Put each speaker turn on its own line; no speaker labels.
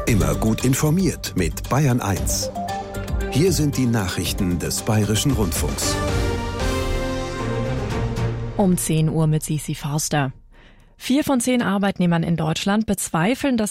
Immer gut informiert mit Bayern 1. Hier sind die Nachrichten des Bayerischen Rundfunks.
Um 10 Uhr mit Sisi Forster. 4 von 10 Arbeitnehmern in Deutschland bezweifeln, dass